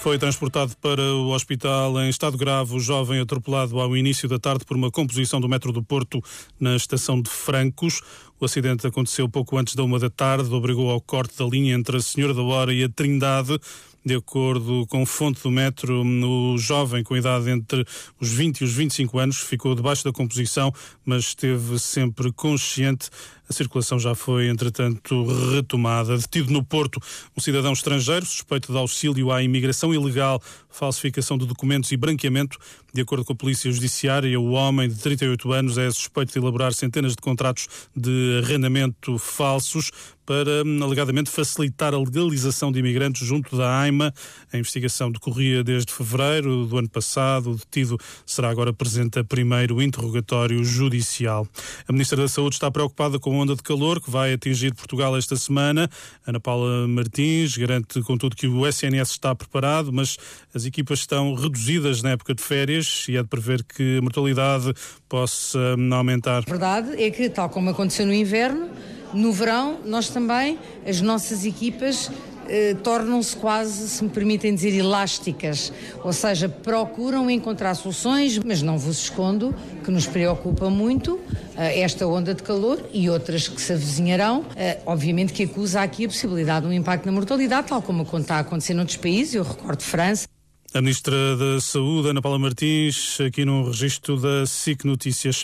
Foi transportado para o hospital em estado grave o jovem atropelado ao início da tarde por uma composição do metro do Porto na estação de Francos. O acidente aconteceu pouco antes da 1 da tarde, obrigou ao corte da linha entre a Senhora da Hora e a Trindade. De acordo com fonte do metro, o jovem com idade entre os 20 e os 25 anos ficou debaixo da composição, mas esteve sempre consciente. A circulação já foi, entretanto, retomada. Detido no Porto, um cidadão estrangeiro suspeito de auxílio à imigração ilegal, falsificação de documentos e branqueamento. De acordo com a Polícia Judiciária, o homem de 38 anos é suspeito de elaborar centenas de contratos de arrendamento falsos para, alegadamente, facilitar a legalização de imigrantes junto da AIMA. A investigação decorria desde fevereiro do ano passado. O detido será agora presente a primeiro interrogatório judicial. A Ministra da Saúde está preocupada com a onda de calor que vai atingir Portugal esta semana. Ana Paula Martins garante, contudo, que o SNS está preparado, mas as equipas estão reduzidas na época de férias e é de prever que a mortalidade possa aumentar. A verdade é que, tal como aconteceu no inverno, no verão, nós também, as nossas equipas tornam-se quase, se me permitem dizer, elásticas, ou seja, procuram encontrar soluções, mas não vos escondo que nos preocupa muito esta onda de calor e outras que se avizinharão. Obviamente que acusa aqui a possibilidade de um impacto na mortalidade, tal como está a acontecer noutros países, eu recordo França. A Ministra da Saúde, Ana Paula Martins, aqui no registro da SIC Notícias.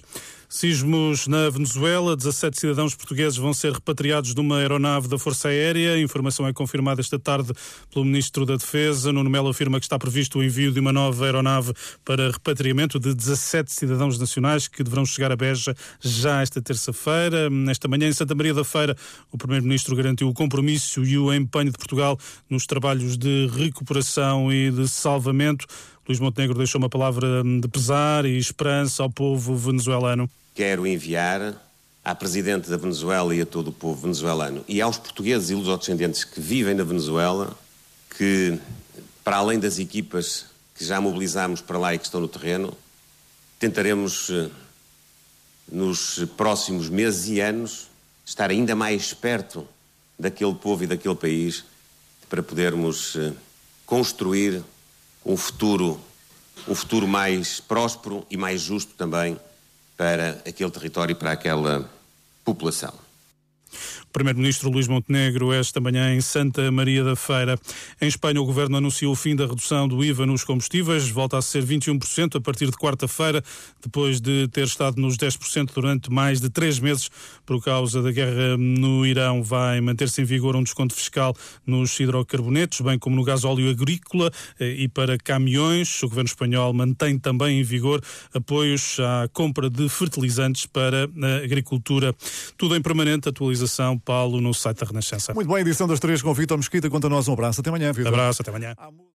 Sismos na Venezuela, 17 cidadãos portugueses vão ser repatriados de uma aeronave da Força Aérea. A informação é confirmada esta tarde pelo Ministro da Defesa. Nuno Melo afirma que está previsto o envio de uma nova aeronave para repatriamento de 17 cidadãos nacionais que deverão chegar a Beja já esta terça-feira. Nesta manhã, em Santa Maria da Feira, o Primeiro-Ministro garantiu o compromisso e o empenho de Portugal nos trabalhos de recuperação e de salvamento. Luís Montenegro deixou uma palavra de pesar e esperança ao povo venezuelano. Quero enviar à Presidente da Venezuela e a todo o povo venezuelano e aos portugueses e lusodescendentes que vivem na Venezuela que, para além das equipas que já mobilizámos para lá e que estão no terreno, tentaremos nos próximos meses e anos estar ainda mais perto daquele povo e daquele país para podermos construir um futuro mais próspero e mais justo também para aquele território e para aquela população. O Primeiro-Ministro Luís Montenegro esta manhã em Santa Maria da Feira. Em Espanha, o Governo anunciou o fim da redução do IVA nos combustíveis. Volta a ser 21% a partir de quarta-feira, depois de ter estado nos 10% durante mais de 3 meses. Por causa da guerra no Irão, vai manter-se em vigor um desconto fiscal nos hidrocarbonetos, bem como no gasóleo agrícola e para caminhões. O Governo espanhol mantém também em vigor apoios à compra de fertilizantes para a agricultura. Tudo em permanente atualização, Paulo, no site da Renascença. Muito bem, edição das 3 com Vítor Mesquita. Quanto a nós, um abraço. Até amanhã, Vítor. Abraço, até amanhã.